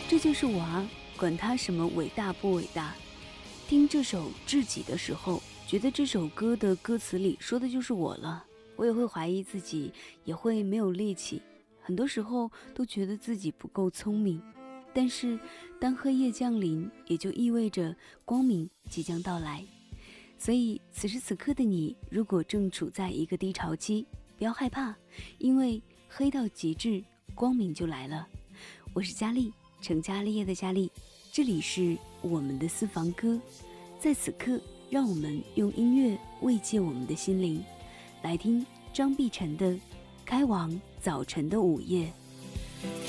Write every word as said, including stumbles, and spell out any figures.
这就是我啊，管他什么伟大不伟大。听这首《知己》的时候，觉得这首歌的歌词里说的就是我了。我也会怀疑自己，也会没有力气，很多时候都觉得自己不够聪明。但是当黑夜降临，也就意味着光明即将到来。所以此时此刻的你，如果正处在一个低潮期，不要害怕，因为黑到极致，光明就来了。我是佳丽，成家立业的佳丽，这里是我们的私房歌。在此刻，让我们用音乐慰藉我们的心灵，来听张碧晨的《开往早晨的午夜》。